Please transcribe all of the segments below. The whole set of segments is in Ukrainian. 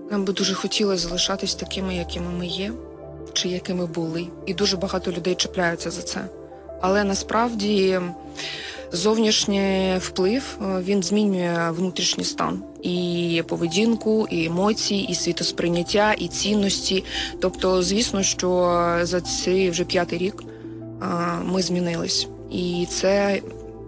Нам би дуже хотілося залишатись такими, якими ми є, чи якими були. І дуже багато людей чіпляються за це. Але насправді зовнішній вплив, він змінює внутрішній стан. І поведінку, і емоції, і світосприйняття, і цінності. Тобто, звісно, що за цей вже 5-й рік ми змінились. І це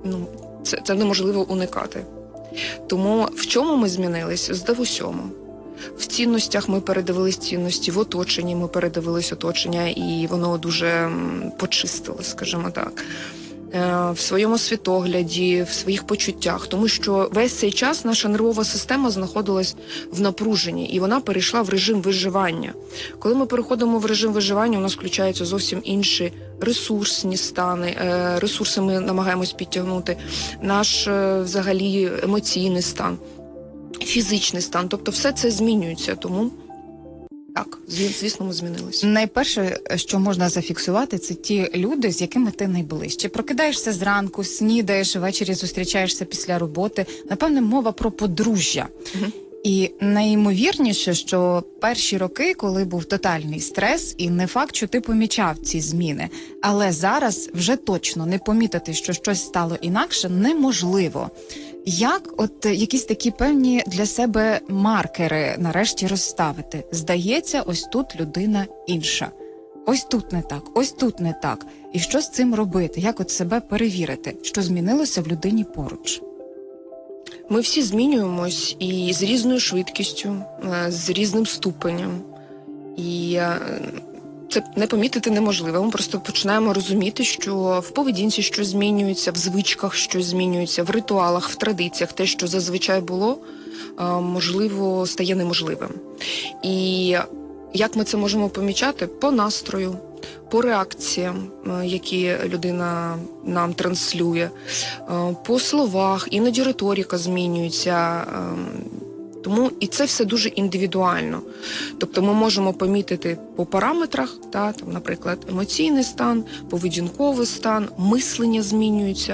неможливо уникати. Тому в чому ми змінились? В усьому. В цінностях ми передивились цінності, в оточенні ми передивились оточення, і воно дуже почистило, скажімо так. В своєму світогляді, в своїх почуттях, тому що весь цей час наша нервова система знаходилась в напруженні, і вона перейшла в режим виживання. Коли ми переходимо в режим виживання, у нас включаються зовсім інші ресурсні стани, ресурси ми намагаємось підтягнути, наш взагалі емоційний стан, фізичний стан, тобто все це змінюється, тому так, звісно, ми змінилися. Найперше, що можна зафіксувати, це ті люди, з якими ти найближче. Прокидаєшся зранку, снідаєш, ввечері зустрічаєшся після роботи. Напевне, мова про подружжя. Угу. І найімовірніше, що перші роки, коли був тотальний стрес, і не факт, що ти помічав ці зміни, але зараз вже точно не помітити, що щось стало інакше, неможливо. Як от якісь такі певні для себе маркери нарешті розставити? Здається, ось тут людина інша. Ось тут не так, ось тут не так. І що з цим робити? Як от себе перевірити, що змінилося в людині поруч? Ми всі змінюємось і з різною швидкістю, з різним ступенем. І це не помітити неможливо. Ми просто починаємо розуміти, що в поведінці щось змінюється, в звичках щось змінюється, в ритуалах, в традиціях. Те, що зазвичай було, можливо, стає неможливим. І як ми це можемо помічати? По настрою, по реакціям, які людина нам транслює, по словах, іноді риторика змінюється. Тому і це все дуже індивідуально. Тобто ми можемо помітити по параметрах, наприклад, емоційний стан, поведінковий стан, мислення змінюється,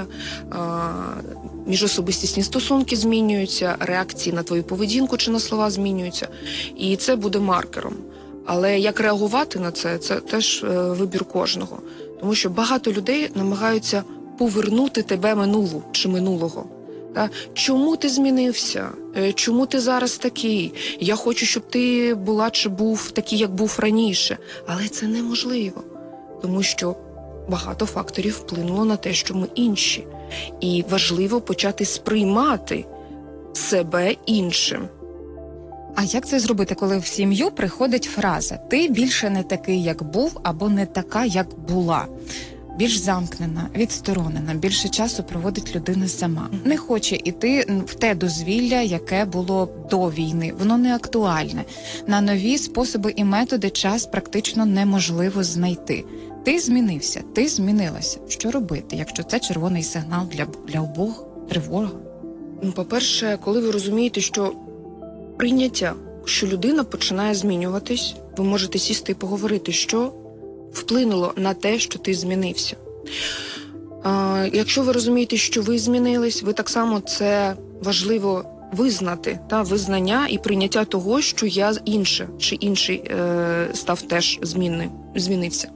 міжособистісні стосунки змінюються, реакції на твою поведінку чи на слова змінюються. І це буде маркером. Але як реагувати на це, це теж вибір кожного. Тому що багато людей намагаються повернути тебе минулого. Чому ти змінився? Чому ти зараз такий? Я хочу, щоб ти була чи був такий, як був раніше. Але це неможливо, тому що багато факторів вплинуло на те, що ми інші. І важливо почати сприймати себе іншим. А як це зробити, коли в сім'ю приходить фраза «ти більше не такий, як був, або не така, як була»? Більш замкнена, відсторонена, більше часу проводить людина сама. Не хоче іти в те дозвілля, яке було до війни. Воно не актуальне. На нові способи і методи час практично неможливо знайти. Ти змінився, ти змінилася. Що робити, якщо це червоний сигнал для обох, тривога? По-перше, коли ви розумієте, що прийняття, що людина починає змінюватись, ви можете сісти і поговорити, що вплинуло на те, що ти змінився. Якщо ви розумієте, що ви змінились, ви так само це важливо визнати, визнання і прийняття того, що я інше, чи інший став теж змінився.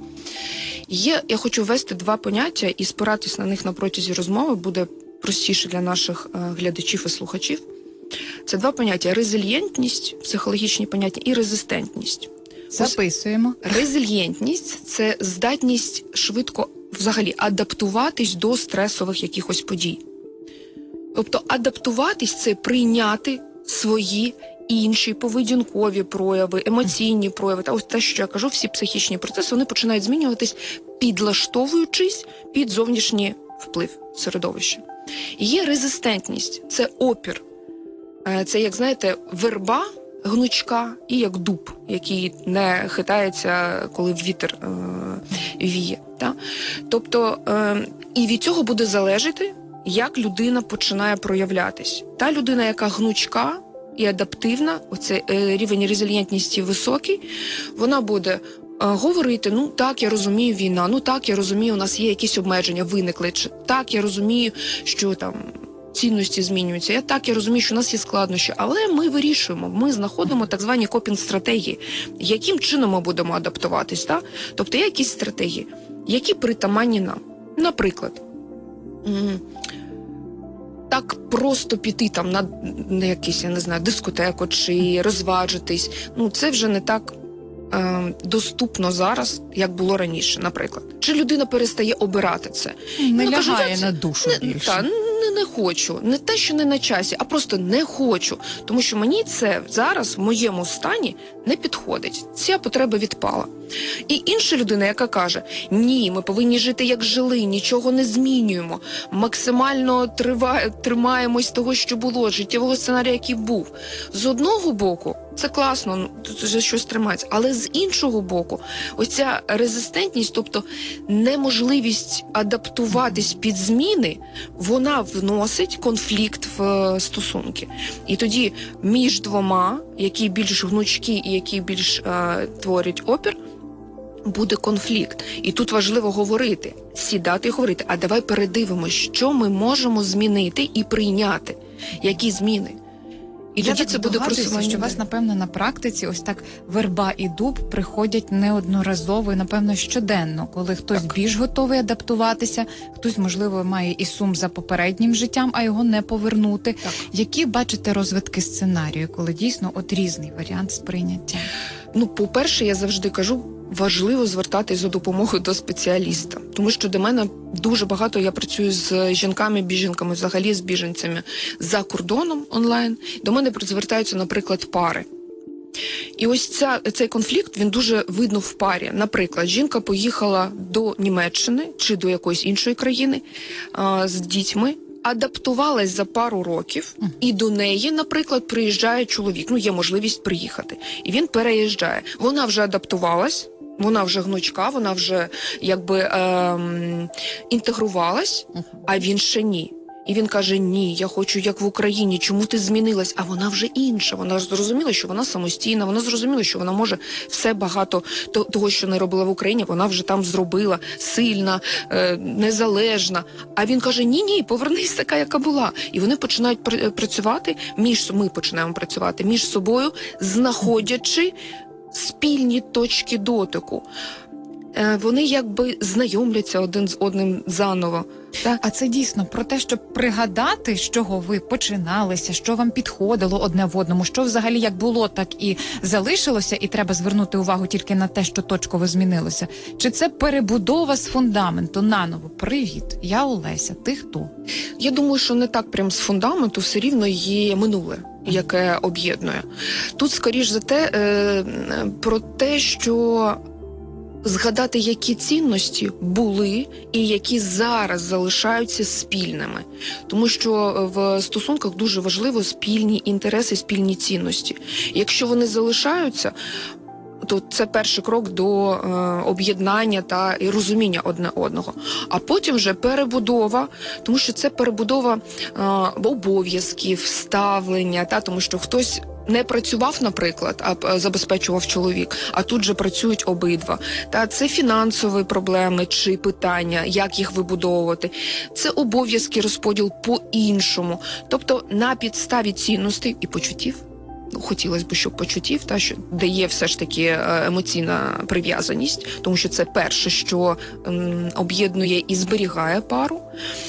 Я хочу ввести 2 поняття і спиратись на них на протязі розмови, буде простіше для наших глядачів і слухачів. Це 2 поняття – резильєнтність, психологічні поняття, і резистентність. Записуємо. Резильєнтність – це здатність швидко взагалі адаптуватись до стресових якихось подій. Тобто адаптуватись – це прийняти свої інші поведінкові прояви, емоційні прояви. Та ось те, що я кажу, всі психічні процеси, вони починають змінюватись, підлаштовуючись під зовнішній вплив середовища. І є резистентність – це опір. Це, як знаєте, верба гнучка і як дуб, який не хитається, коли вітер віє. Тобто, і від цього буде залежати, як людина починає проявлятись. Та людина, яка гнучка і адаптивна, оцей рівень резильєнтності високий, вона буде говорити, так, я розумію, війна, так, я розумію, у нас є якісь обмеження, виникли, так, я розумію, що там цінності змінюються. Я розумію, що у нас є складнощі, але ми вирішуємо, ми знаходимо так звані копінг-стратегії. Яким чином ми будемо адаптуватись, так? Тобто є якісь стратегії, які притаманні нам. Наприклад, так просто піти там на якийсь, я не знаю, дискотеку чи розважитись, це вже не так доступно зараз, як було раніше, наприклад. Чи людина перестає обирати це? Не лягає на душу більше. Не хочу. Не те, що не на часі, а просто не хочу. Тому що мені це зараз, в моєму стані, не підходить. Ця потреба відпала. І інша людина, яка каже, ні, ми повинні жити як жили, нічого не змінюємо, максимально тримаємось того, що було, життєвого сценарія, який був. З одного боку, це класно, за щось тримається, але з іншого боку, ось ця резистентність, тобто неможливість адаптуватись під зміни, вона вносить конфлікт в стосунки. І тоді між двома, які більш гнучкі і які більш творять опір, буде конфлікт. І тут важливо говорити, сідати і говорити, а давай передивимось, що ми можемо змінити і прийняти, які зміни. І я тоді це буде просування. Що вас, напевно, на практиці ось так верба і дуб приходять неодноразово і, напевно, щоденно, коли хтось більш готовий адаптуватися, хтось, можливо, має і сум за попереднім життям, а його не повернути. Так. Які бачите розвитки сценарію, коли дійсно от різний варіант сприйняття? По-перше, я завжди кажу, важливо звертатись за допомогою до спеціаліста. Тому що до мене дуже багато, я працюю з жінками, біженками, взагалі з біженцями за кордоном онлайн. До мене звертаються, наприклад, пари. І ось цей конфлікт, він дуже видно в парі. Наприклад, жінка поїхала до Німеччини чи до якоїсь іншої країни з дітьми, адаптувалась за пару років, і до неї, наприклад, приїжджає чоловік. Є можливість приїхати. І він переїжджає. Вона вже адаптувалась, вона вже гнучка, вона вже інтегрувалась, а він ще ні. І він каже, ні, я хочу як в Україні, чому ти змінилась? А вона вже інша, вона зрозуміла, що вона самостійна, вона зрозуміла, що вона може все багато того, що не робила в Україні, вона вже там зробила, сильна, незалежна. А він каже, ні, повернись така, яка була. І вони починають працювати, ми починаємо працювати між собою, знаходячи спільні точки дотику. Вони знайомляться один з одним заново. Так? А це дійсно про те, щоб пригадати, з чого ви починалися, що вам підходило одне в одному, що взагалі як було, так і залишилося, і треба звернути увагу тільки на те, що точково змінилося. Чи це перебудова з фундаменту наново? Привіт, я Олеся, ти хто? Я думаю, що не так прям з фундаменту, все рівно є минуле, яке об'єднує. Тут, скоріш за те, про те, що згадати, які цінності були і які зараз залишаються спільними. Тому що в стосунках дуже важливо спільні інтереси, спільні цінності. Якщо вони залишаються, то це перший крок до об'єднання та і розуміння одне одного. А потім вже перебудова, тому що це перебудова обов'язків, ставлення, тому що хтось не працював, наприклад, а забезпечував чоловік, а тут же працюють обидва. Це фінансові проблеми чи питання, як їх вибудовувати. Це обов'язки, розподіл по-іншому. Тобто на підставі цінностей і почуттів, хотілося б, щоб почуттів, де є все ж таки емоційна прив'язаність, тому що це перше, що об'єднує і зберігає пару.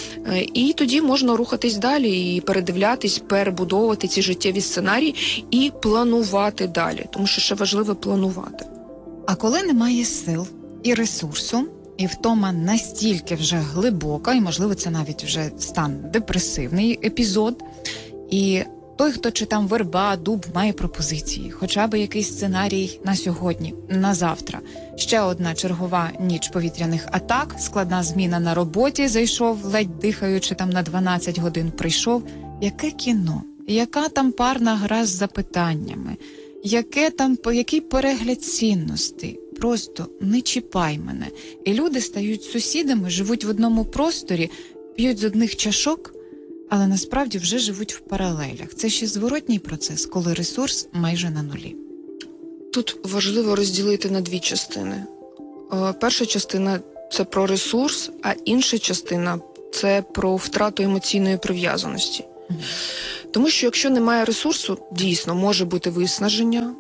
І тоді можна рухатись далі і передивлятись, перебудовувати ці життєві сценарії і планувати далі, тому що ще важливо планувати. А коли немає сил і ресурсу, і втома настільки вже глибока, і, можливо, це навіть вже стан депресивний епізод, і той, хто чи там верба, дуб, має пропозиції, хоча б якийсь сценарій на сьогодні, на завтра. Ще одна чергова ніч повітряних атак, складна зміна на роботі, зайшов, ледь дихаючи там на 12 годин прийшов. Яке кіно? Яка там парна гра з запитаннями? Який перегляд цінностей? Просто не чіпай мене. І люди стають сусідами, живуть в одному просторі, п'ють з одних чашок, але насправді вже живуть в паралелях. Це ще зворотній процес, коли ресурс майже на нулі. Тут важливо розділити на дві частини. Перша частина – це про ресурс, а інша частина це про втрату емоційної прив'язаності. Тому що якщо немає ресурсу, дійсно, може бути виснаження,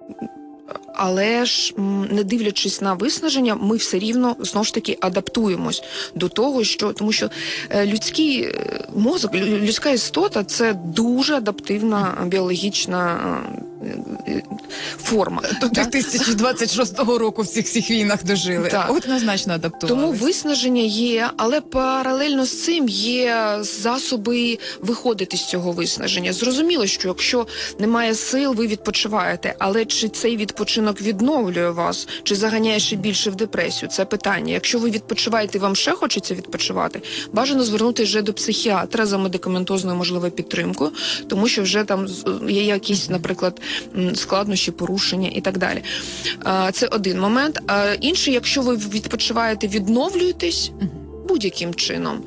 але ж, не дивлячись на виснаження, ми все рівно, знову ж таки, адаптуємось до того, тому що людський мозок, людська істота – це дуже адаптивна біологічна форма. До 2026 року в цих всіх війнах дожили. Так. Однозначно адаптувалися. Тому виснаження є, але паралельно з цим є засоби виходити з цього виснаження. Зрозуміло, що якщо немає сил, ви відпочиваєте, але чи цей відпочинок відновлює вас, чи заганяє ще більше в депресію? Це питання. Якщо ви відпочиваєте і вам ще хочеться відпочивати, бажано звернутися вже до психіатра за медикаментозною, можливо, підтримкою, тому що вже там є якісь, наприклад, складнощі, порушення і так далі. Це один момент. Інший, якщо ви відпочиваєте, відновлюєтесь будь-яким чином.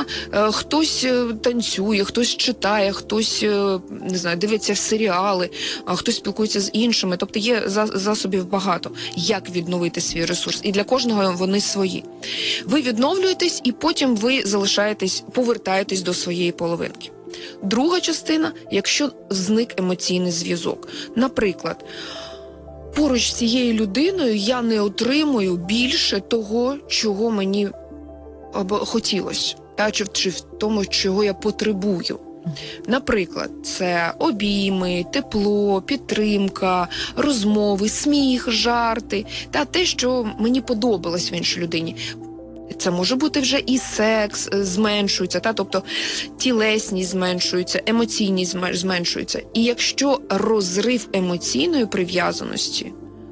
Хтось танцює, хтось читає, хтось, не знаю, дивиться серіали, хтось спілкується з іншими. Тобто є засобів багато, як відновити свій ресурс. І для кожного вони свої. Ви відновлюєтесь, і потім ви повертаєтесь до своєї половинки. Друга частина, якщо зник емоційний зв'язок. Наприклад, поруч з цією людиною я не отримую більше того, чого мені хотілося, чи в тому, чого я потребую. Наприклад, це обійми, тепло, підтримка, розмови, сміх, жарти, те, що мені подобалось в іншій людині. Це може бути вже і секс зменшується, тобто тілесність зменшується, емоційність зменшується. І якщо розрив емоційної прив'язаності,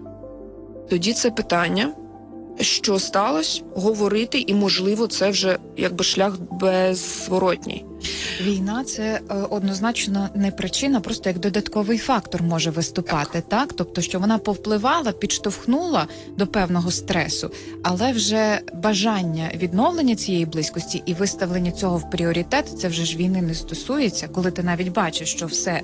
тоді це питання, що сталося, говорити, і, можливо, це вже якби шлях беззворотній. Війна – це однозначно не причина, просто як додатковий фактор може виступати, так? Тобто, що вона повпливала, підштовхнула до певного стресу, але вже бажання відновлення цієї близькості і виставлення цього в пріоритет, це вже ж війни не стосується, коли ти навіть бачиш, що все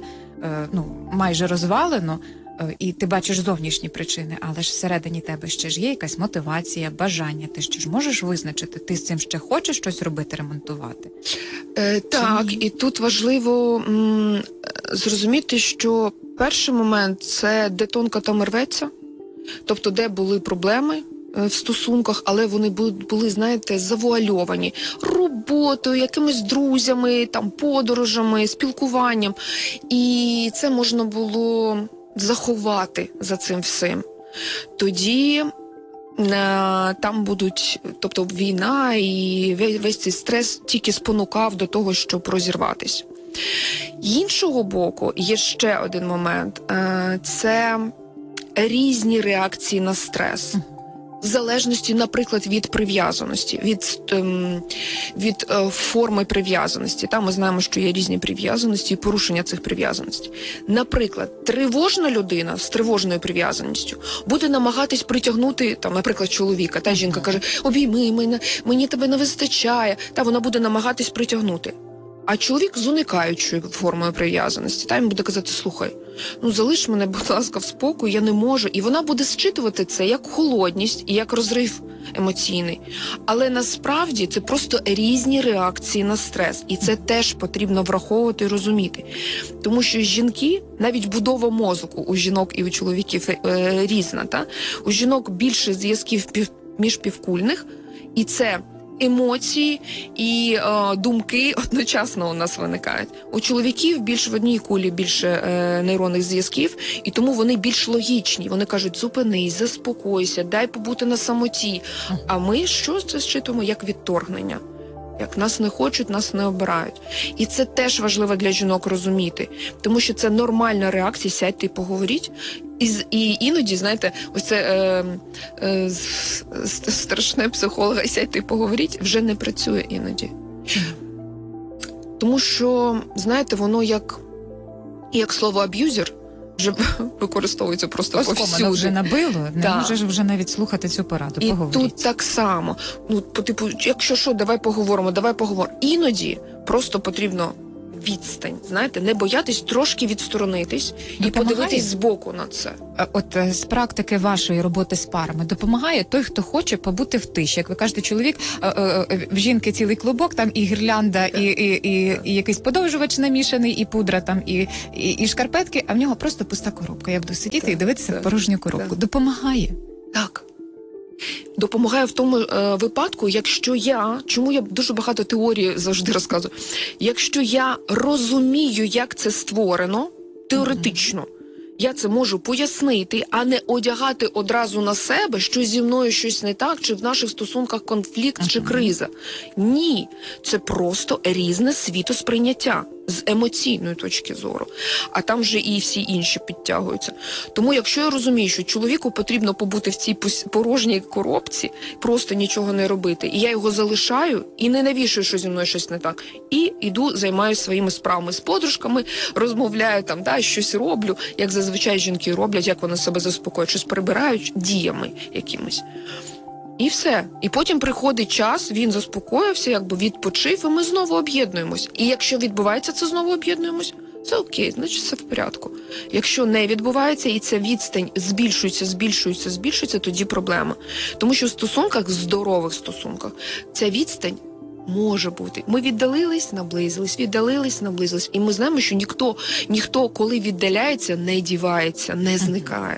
майже розвалено, і ти бачиш зовнішні причини, але ж всередині тебе ще ж є якась мотивація, бажання. Ти ще ж можеш визначити, ти з цим ще хочеш щось робити, ремонтувати? Так, і тут важливо зрозуміти, що перший момент – це де тонко там рветься, тобто де були проблеми в стосунках, але вони були, знаєте, завуальовані роботою, якимись друзями, подорожами, спілкуванням. І це можна було заховати за цим всім. Тоді там будуть, тобто війна і весь цей стрес тільки спонукав до того, щоб розірватися. Іншого боку, є ще один момент. Це різні реакції на стрес. В залежності, наприклад, від прив'язаності, від форми прив'язаності. Ми знаємо, що є різні прив'язаності і порушення цих прив'язаностей. Наприклад, тривожна людина з тривожною прив'язаністю буде намагатись притягнути, наприклад, чоловіка. Жінка каже, обійми мене, мені тебе не вистачає. Вона буде намагатись притягнути. А чоловік з уникаючою формою прив'язаності, йому буде казати, слухай, залиш мене, будь ласка, в спокій, я не можу. І вона буде зчитувати це як холодність і як розрив емоційний. Але насправді це просто різні реакції на стрес. І це теж потрібно враховувати і розуміти. Тому що жінки, навіть будова мозку у жінок і у чоловіків різна. У жінок більше зв'язків міжпівкульних, і це емоції і думки одночасно у нас виникають. У чоловіків більш в одній кулі більше нейронних зв'язків, і тому вони більш логічні. Вони кажуть, зупинись, заспокойся, дай побути на самоті. А ми що це зчитуємо? Як відторгнення. Як нас не хочуть, нас не обирають. І це теж важливо для жінок розуміти. Тому що це нормальна реакція, сядьте і поговоріть. І іноді, знаєте, ось це страшне психолога, сядьте і поговоріть, вже не працює іноді. Тому що, знаєте, воно як слово «аб'юзер» вже використовується просто повсюди. Воно вже набило, не можеш вже навіть слухати цю пораду, поговоріть. І тут так само. Якщо що, давай поговоримо. Іноді просто потрібно відстань, знаєте, не боятись трошки відсторонитись і Допомагає? подивитись збоку на це. От з практики вашої роботи з парами допомагає той, хто хоче побути в тиші. Як ви кажете, чоловік, в жінки цілий клубок, там і гірлянда, і якийсь подовжувач намішаний, і пудра, там, і шкарпетки, а в нього просто пуста коробка. Я буду сидіти і дивитися в порожню коробку. Допомагає. Так. Допомагає в тому випадку, якщо чому я дуже багато теорії завжди розказую, якщо я розумію, як це створено, теоретично, я це можу пояснити, а не одягати одразу на себе, що зі мною щось не так, чи в наших стосунках конфлікт, чи криза. Ні, це просто різне світосприйняття з емоційної точки зору. А там вже і всі інші підтягуються. Тому якщо я розумію, що чоловіку потрібно побути в цій порожній коробці, просто нічого не робити, і я його залишаю, і не навішую, що зі мною щось не так, і йду, займаюся своїми справами з подружками, розмовляю там, щось роблю, як зазвичай жінки роблять, як вони себе заспокоюють, щось перебирають діями якимись. І все. І потім приходить час, він заспокоївся, відпочив, і ми знову об'єднуємось. І якщо відбувається це, знову об'єднуємось, це окей, значить все в порядку. Якщо не відбувається, і ця відстань збільшується, тоді проблема. Тому що в стосунках, в здорових стосунках, ця відстань може бути. Ми віддалились, наблизились. І ми знаємо, що ніхто, коли віддаляється, не дівається, не зникає.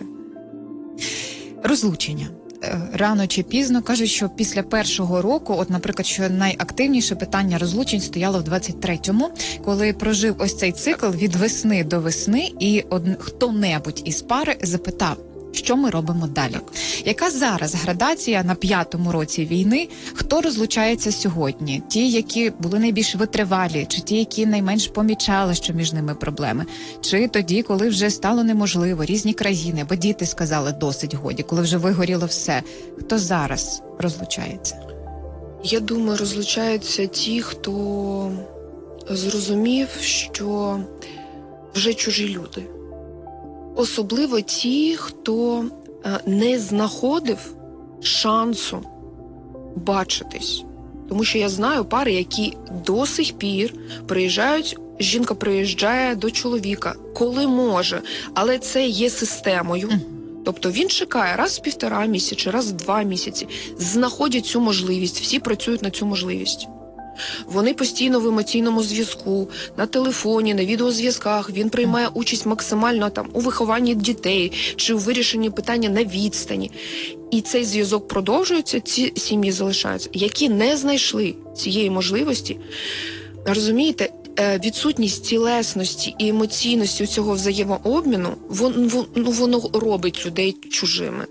Розлучення. Рано чи пізно кажуть, що після першого року, от, наприклад, що найактивніше питання розлучень стояло в 23-му, коли прожив ось цей цикл від весни до весни, і хто-небудь із пари запитав, що ми робимо далі. Яка зараз градація на 5-му році війни? Хто розлучається сьогодні? Ті, які були найбільш витривалі, чи ті, які найменш помічали, що між ними проблеми? Чи тоді, коли вже стало неможливо, різні країни, бо діти сказали досить годі, коли вже вигоріло все? Хто зараз розлучається? Я думаю, розлучаються ті, хто зрозумів, що вже чужі люди. Особливо ті, хто не знаходив шансу бачитись. Тому що я знаю пари, які до сих пір приїжджають, жінка приїжджає до чоловіка, коли може, але це є системою. Тобто він чекає раз в 1,5 місяці, раз в 2 місяці, знаходять цю можливість, всі працюють на цю можливість. Вони постійно в емоційному зв'язку, на телефоні, на відеозв'язках, він приймає участь максимально у вихованні дітей чи у вирішенні питання на відстані. І цей зв'язок продовжується, ці сім'ї залишаються. Які не знайшли цієї можливості, розумієте, відсутність тілесності і емоційності цього взаємообміну, воно робить людей чужими.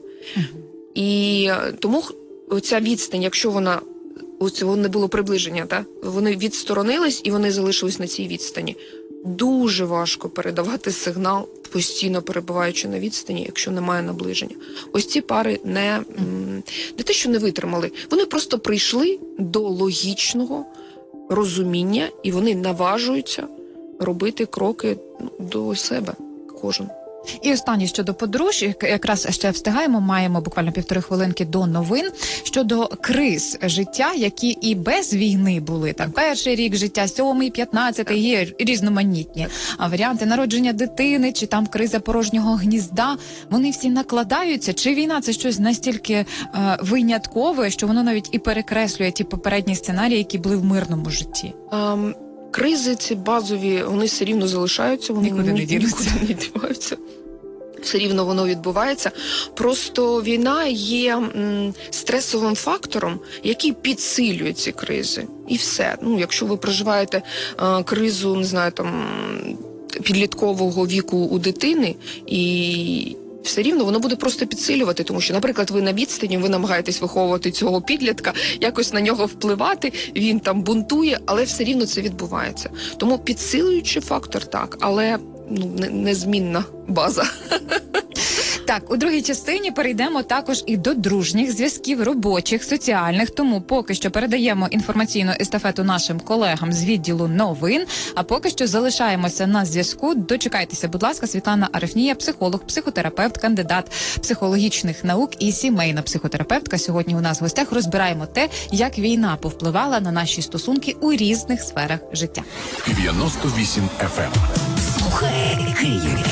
І тому ця відстань, якщо вона не було приближення, вони відсторонились і вони залишились на цій відстані. Дуже важко передавати сигнал, постійно перебуваючи на відстані, якщо немає наближення. Ось ці пари не те, що не витримали, вони просто прийшли до логічного розуміння і вони наважуються робити кроки до себе, кожен. І останнє щодо подружжя, якраз ще встигаємо, маємо буквально 1,5 хвилинки до новин, щодо криз життя, які і без війни були. Там перший рік життя, 7-й, 15-й, є різноманітні. А варіанти народження дитини, чи там криза порожнього гнізда, вони всі накладаються. Чи війна – це щось настільки виняткове, що воно навіть і перекреслює ті попередні сценарії, які були в мирному житті? Кризи ці базові, вони все рівно залишаються, вони нікуди не діваються. Все рівно воно відбувається. Просто війна є стресовим фактором, який підсилює ці кризи. І все. Якщо ви проживаєте кризу, не знаю, підліткового віку у дитини, і все рівно воно буде просто підсилювати, тому що, наприклад, ви на відстані, ви намагаєтесь виховувати цього підлітка, якось на нього впливати, він там бунтує, але все рівно це відбувається. Тому підсилюючий фактор так, але незмінна база. Так, у другій частині перейдемо також і до дружніх зв'язків, робочих, соціальних. Тому поки що передаємо інформаційну естафету нашим колегам з відділу новин. А поки що залишаємося на зв'язку. Дочекайтеся, будь ласка, Світлана Арефнія, психолог, психотерапевт, кандидат психологічних наук і сімейна психотерапевтка. Сьогодні у нас в гостях розбираємо те, як війна повпливала на наші стосунки у різних сферах життя. 98 FM. Слухай Київ.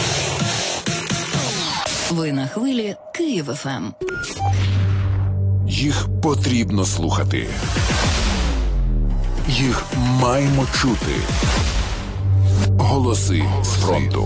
Ви на хвилі Київ ФМ. Їх потрібно слухати. Їх маємо чути. Голоси з фронту.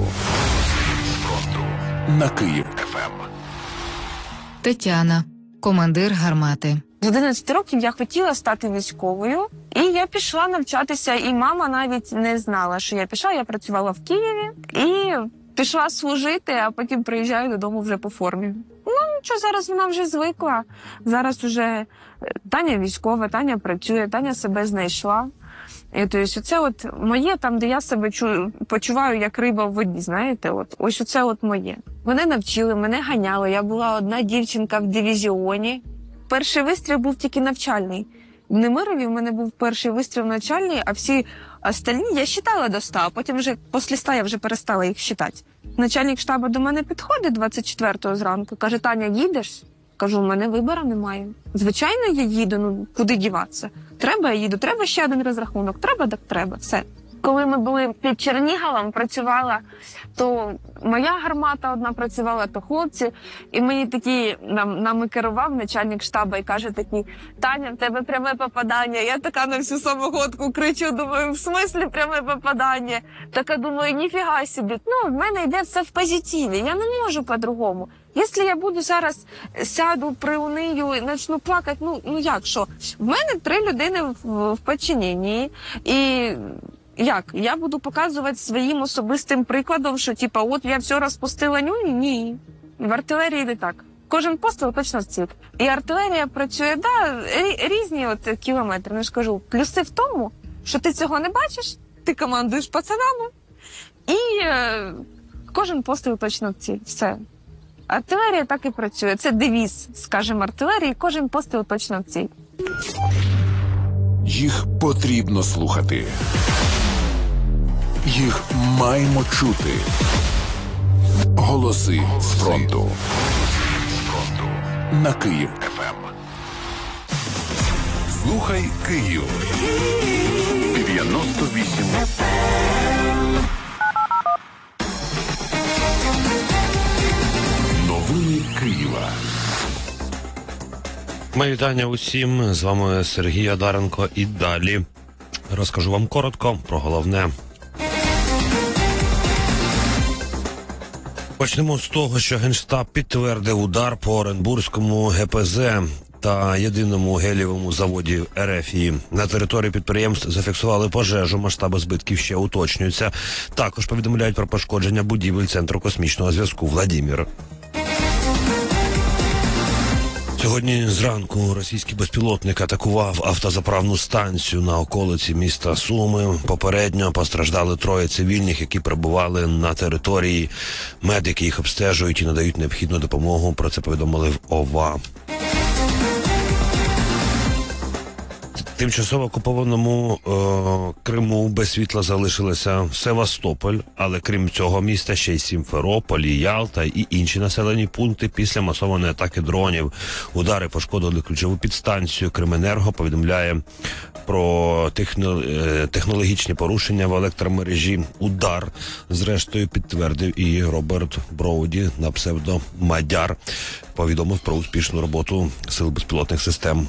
На Київ ФМ. Тетяна, командир гармати. З 11 років я хотіла стати військовою, і я пішла навчатися, і мама навіть не знала, що я пішла. Я працювала в Києві і пішла служити, а потім приїжджаю додому вже по формі. Ну, що зараз вона вже звикла. Зараз вже Таня військова, Таня працює, Таня себе знайшла. І, тобто, це от моє, там, де я себе почуваю, як риба в воді, знаєте, ось оце от моє. Вони навчили, мене ганяли, я була одна дівчинка в дивізіоні. Перший вистріл був тільки навчальний. В Немирові в мене був перший вистріл навчальний, а всі остальні я считала до 100, а потім вже після 100 я вже перестала їх считати. Начальник штабу до мене підходить 24-го зранку, каже: Таня, їдеш? Кажу, у мене вибору немає. Звичайно, я їду, ну куди діватися? Треба, я їду, треба ще один розрахунок, треба, так треба, все. Коли ми були під Черніговом, працювала, то моя гармата одна працювала, то хлопці. І мені такі, нами керував начальник штабу і каже такий: Таня, в тебе пряме попадання. Я така на всю самоходку кричу, думаю, в смислі пряме попадання? Така думаю, ніфіга собі. Ну, в мене йде все в позитиві, я не можу по-другому. Якщо я буду зараз сяду, приунию, почну плакати, ну як, що? В мене 3 людини в підчиненні, і... Як? Я буду показувати своїм особистим прикладом, що типа от я все розпустила нюні? Ні. В артилерії не так. Кожен постріл точно в ціль. І артилерія працює, різні от кілометри. Я ж кажу, плюси в тому, що ти цього не бачиш, ти командуєш пацанами, і кожен постріл точно в ціль. Все. Артилерія так і працює. Це девіз, скажімо, артилерії, кожен постріл точно в ціль. Їх потрібно слухати. Їх маємо чути. Голоси з фронту. На Київ ФМ. Слухай Київ. 98 FM. Новини Києва. Мої вітання усім. З вами Сергій Адаренко. І далі розкажу вам коротко про головне. Почнемо з того, що Генштаб підтвердив удар по Оренбурзькому ГПЗ та єдиному гелієвому заводі РФ. На території підприємств зафіксували пожежу, масштаби збитків ще уточнюються. Також повідомляють про пошкодження будівель Центру космічного зв'язку «Владімір». Сьогодні зранку російський безпілотник атакував автозаправну станцію на околиці міста Суми. Попередньо постраждали 3 цивільних, які перебували на території. Медики їх обстежують і надають необхідну допомогу. Про це повідомили в ОВА. Тимчасово окупованому Криму без світла залишилося Севастополь, але крім цього міста ще й Сімферополь, Ялта і інші населені пункти після масованої атаки дронів. Удари пошкодили ключову підстанцію. Крименерго повідомляє про технологічні порушення в електромережі. Удар, зрештою, підтвердив і Роберт Броуді на псевдо Мадяр. Повідомив про успішну роботу сил безпілотних систем.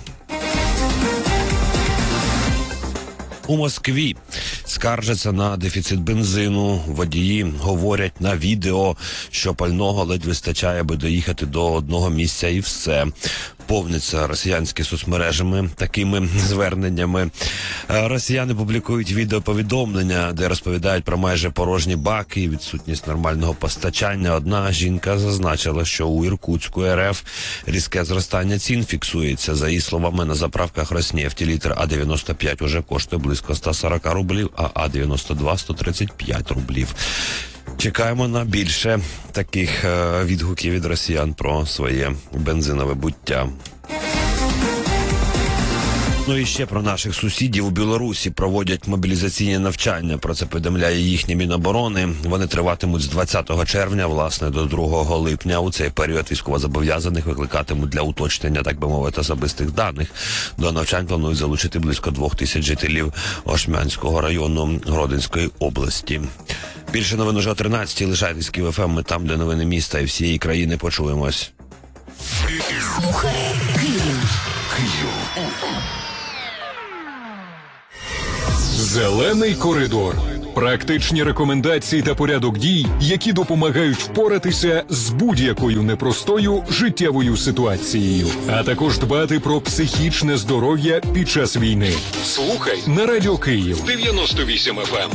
У Москві скаржаться на дефіцит бензину. Водії говорять на відео, що пального ледь вистачає, аби доїхати до одного місця, і все. Повниться росіянські соцмережами такими зверненнями. Росіяни публікують відеоповідомлення, де розповідають про майже порожні баки і відсутність нормального постачання. Одна жінка зазначила, що у Іркутську РФ різке зростання цін фіксується. За її словами, на заправках Роснефті літр А95 уже коштує близько 140 рублів, а А92 – 135 рублів. Чекаємо на більше таких відгуків від росіян про своє бензинове буття. Ну і ще про наших сусідів. У Білорусі проводять мобілізаційні навчання. Про це повідомляє їхнє Міноборони. Вони триватимуть з 20 червня, власне, до 2 липня. У цей період військовозобов'язаних викликатимуть для уточнення, так би мовити, особистих даних. До навчань планують залучити близько 2000 жителів Ошмянського району Гродненської області. Більше новин уже о 13-й. Лишайтесь Київ ФМ. Ми там, де новини міста і всієї країни. Почуємось. Слухай Київ. Зелений коридор. Практичні рекомендації та порядок дій, які допомагають впоратися з будь-якою непростою життєвою ситуацією, а також дбати про психічне здоров'я під час війни. Слухай на Радіо Київ 98 FM.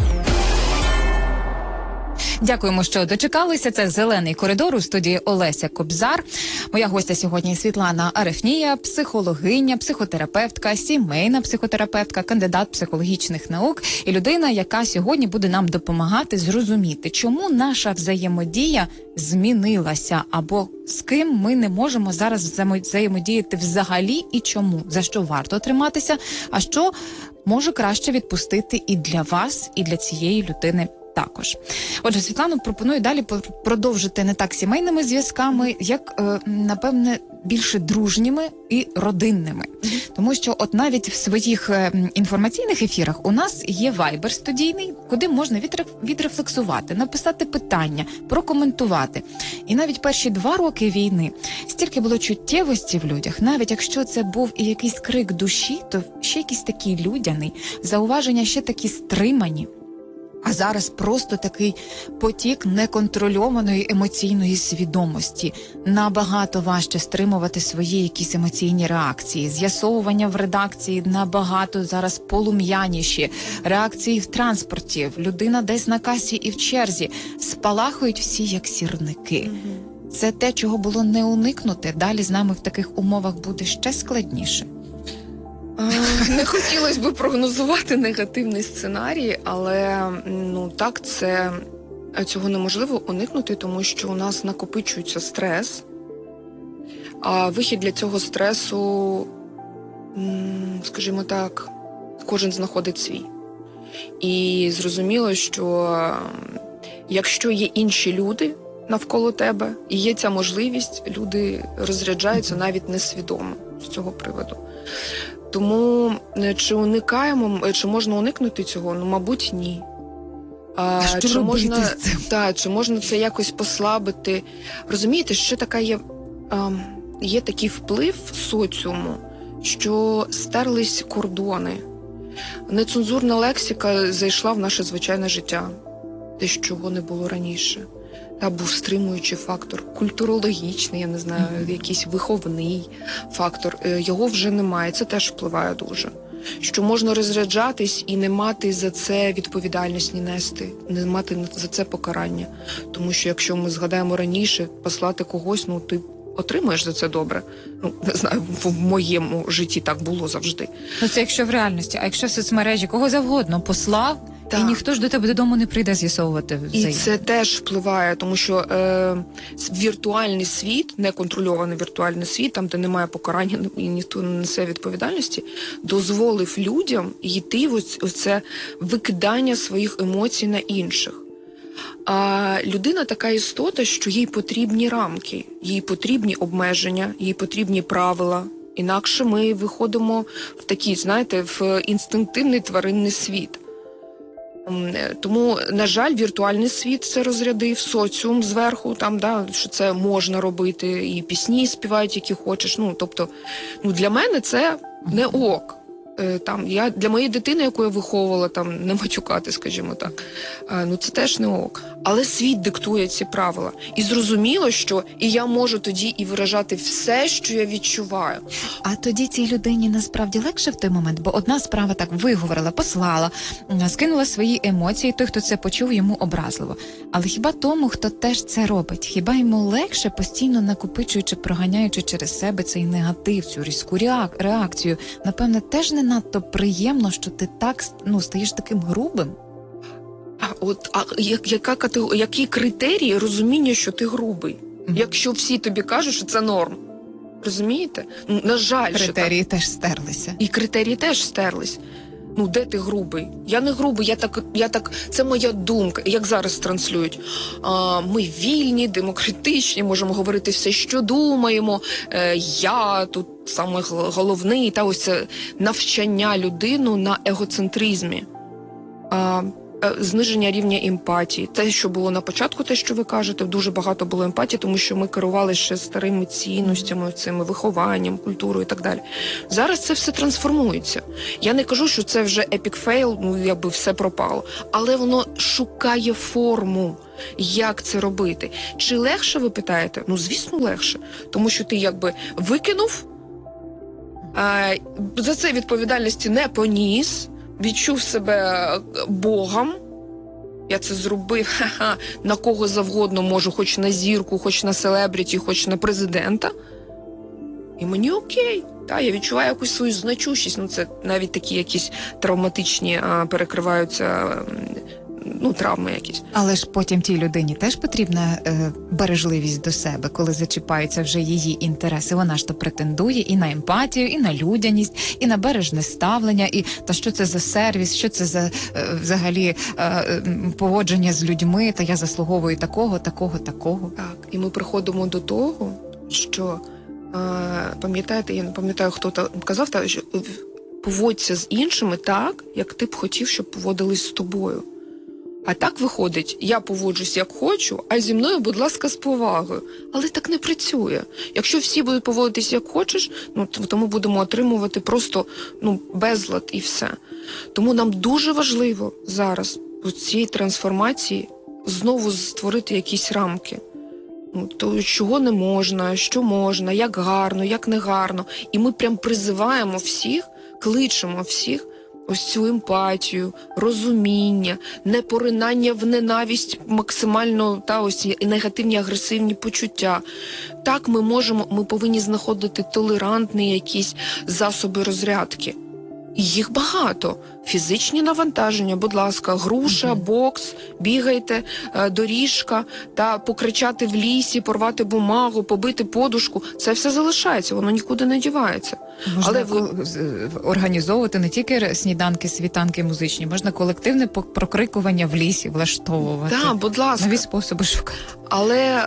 Дякуємо, що дочекалися. Це «Зелений коридор», у студії Олеся Кобзар. Моя гостя сьогодні Світлана Арефнія, психологиня, психотерапевтка, сімейна психотерапевтка, кандидат психологічних наук і людина, яка сьогодні буде нам допомагати зрозуміти, чому наша взаємодія змінилася, або з ким ми не можемо зараз взаємодіяти взагалі і чому, за що варто триматися, а що може краще відпустити і для вас, і для цієї людини також. Отже, Світлану пропоную далі продовжити не так сімейними зв'язками, як, напевне, більше дружніми і родинними. Тому що от навіть в своїх інформаційних ефірах у нас є вайбер студійний, куди можна відрефлексувати, написати питання, прокоментувати. І навіть перші 2 роки війни стільки було чуттєвості в людях, навіть якщо це був і якийсь крик душі, то ще якийсь такий людяний, зауваження ще такі стримані. А зараз просто такий потік неконтрольованої емоційної свідомості. Набагато важче стримувати свої якісь емоційні реакції. З'ясовування в редакції набагато зараз полум'яніші. Реакції в транспорті, людина десь на касі і в черзі. Спалахують всі як сірники. Це те, чого було не уникнути. Далі з нами в таких умовах буде ще складніше. Не хотілося б прогнозувати негативний сценарій, але так, цього неможливо уникнути, тому що у нас накопичується стрес, а вихід для цього стресу, скажімо так, кожен знаходить свій. І зрозуміло, що якщо є інші люди навколо тебе, і є ця можливість, люди розряджаються навіть несвідомо з цього приводу. Тому чи можна уникнути цього? Мабуть, ні. Що чи робити можна, з цим? Чи можна це якось послабити? Розумієте, ще така є такий вплив соціуму, що стерлись кордони. Нецензурна лексика зайшла в наше звичайне життя, те, чого не було раніше. Був стримуючий фактор, культурологічний, я не знаю, якийсь виховний фактор. Його вже немає, це теж впливає дуже. Що можна розряджатись і не мати за це відповідальність, не нести, не мати за це покарання. Тому що якщо ми згадаємо раніше, послати когось, ти отримаєш за це добре. Не знаю, в моєму житті так було завжди. Це якщо в реальності, а якщо в соцмережі кого завгодно послав, і ніхто ж до тебе додому не прийде з'ясовувати взаємно. І це теж впливає, тому що віртуальний світ, неконтрольований віртуальний світ, там, де немає покарання і ніхто не несе відповідальності, дозволив людям йти в оце викидання своїх емоцій на інших. А людина така істота, що їй потрібні рамки, їй потрібні обмеження, їй потрібні правила. Інакше ми виходимо в такий, знаєте, в інстинктивний тваринний світ. Тому, на жаль, віртуальний світ це розрядив, соціум зверху, що це можна робити, і пісні співають, які хочеш. Тобто, для мене це не ок. Для моєї дитини, яку я виховувала, не матюкати, скажімо так, це теж не ок. Але світ диктує ці правила. І зрозуміло, що і я можу тоді і виражати все, що я відчуваю. А тоді цій людині насправді легше в той момент, бо одна справа так виговорила, послала, скинула свої емоції, той, хто це почув, йому образливо. Але хіба тому, хто теж це робить, хіба йому легше, постійно накопичуючи, проганяючи через себе цей негатив, цю різку реакцію, напевне, теж не надто приємно, що ти так, стаєш таким грубим? Які критерії розуміння, що ти грубий? Якщо всі тобі кажуть, що це норм. Розумієте? На жаль, Критерії теж стерлися. і критерії теж стерлись. Де ти грубий? Я не грубий, це моя думка. Як зараз транслюють. Ми вільні, демократичні, можемо говорити все, що думаємо. Я тут саме головний. Та ось це навчання людину на егоцентризмі. Зниження рівня емпатії. Те, що було на початку, те, що ви кажете, дуже багато було емпатії, тому що ми керували ще старими цінностями, цими вихованням, культурою і так далі. Зараз це все трансформується. Я не кажу, що це вже epic fail, якби все пропало. Але воно шукає форму, як це робити. Чи легше, ви питаєте? Звісно, легше. Тому що ти якби викинув, за це відповідальності не поніс, відчув себе Богом, я це зробив, на кого завгодно можу, хоч на зірку, хоч на селебріті, хоч на президента. І мені окей, я відчуваю якусь свою значущість, це навіть такі якісь травматичні перекриваються, травми якісь. Але ж потім тій людині теж потрібна бережливість до себе, коли зачіпаються вже її інтереси. Вона ж то претендує і на емпатію, і на людяність, і на бережне ставлення, та що це за сервіс, що це за взагалі поводження з людьми, та я заслуговую такого. Так, і ми приходимо до того, що, пам'ятаєте, я не пам'ятаю, хто казав, що поводься з іншими так, як ти б хотів, щоб поводились з тобою. А так виходить, я поводжусь як хочу, а зі мною, будь ласка, з повагою. Але так не працює. Якщо всі будуть поводитись як хочеш, то ми будемо отримувати просто безлад і все. Тому нам дуже важливо зараз у цій трансформації знову створити якісь рамки. То чого не можна, що можна, як гарно, як не гарно. І ми прям призиваємо всіх, кличемо всіх ось цю емпатію, розуміння, не поринання в ненависть максимально, ось негативні, агресивні почуття. Так ми повинні знаходити толерантні якісь засоби розрядки. І їх багато. Фізичні навантаження, будь ласка, груша, бокс, бігайте, доріжка, покричати в лісі, порвати бумагу, побити подушку. Це все залишається, воно нікуди не дівається. Можна організовувати не тільки сніданки, світанки музичні, можна колективне прокрикування в лісі влаштовувати. Так, будь ласка. Нові способи шукати. Але